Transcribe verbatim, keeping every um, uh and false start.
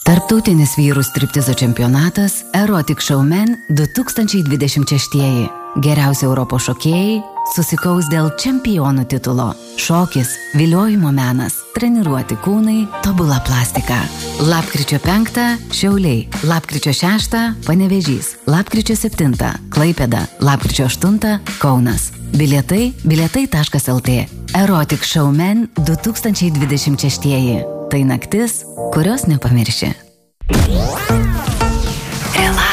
Tarptautinis vyrų striptizo čempionatas Erotic Showman du tūkstančiai dvidešimt šeši. Geriausi Europos šokėjai susikaus dėl čempionų titulo. Šokis, viliojimo menas, treniruoti kūnai, tobula plastika. Lapkričio penktą Šiauliai, lapkričio šeštą Panevėžys, lapkričio septintą Klaipėda, lapkričio aštuntą Kaunas. Bilietai bilietai taškas el tė. Erotic Showman du tūkstančiai dvidešimt šeši. Tai naktis, kurios nepamirši. Relax.